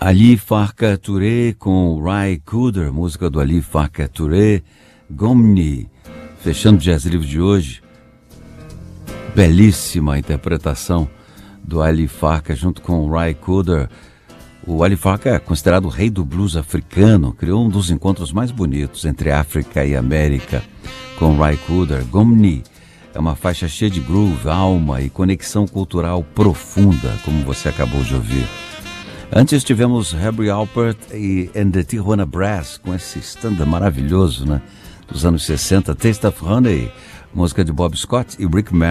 Ali Farka Touré com Ry Cooder, música do Ali Farka Touré, Gomni. Fechando o Jazz Livre de hoje, belíssima interpretação do Ali Farka junto com o Ry Cooder. O Ali Farka é considerado o rei do blues africano, criou um dos encontros mais bonitos entre África e América com Ry Cooder. Gomni é uma faixa cheia de groove, alma e conexão cultural profunda, como você acabou de ouvir. Antes tivemos Herbie Alpert e The Tijuana Brass, com esse standard maravilhoso, né, dos anos 60, Taste of Honey, música de Bob Scott e Rick